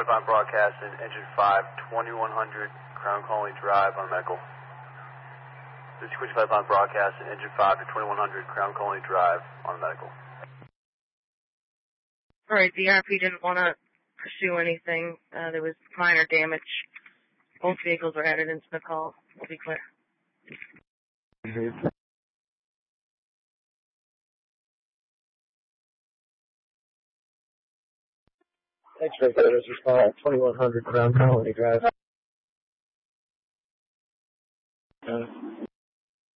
on broadcast in engine 5, 2100 Crown Colony Drive on medical. This is 25 on broadcast in engine 5 to 2100 Crown Colony Drive on medical. Alright, the RP didn't want to pursue anything. There was minor damage. Both vehicles were added into the call. We'll be clear. X-ray photos respond 2100 Crown Colony Drive.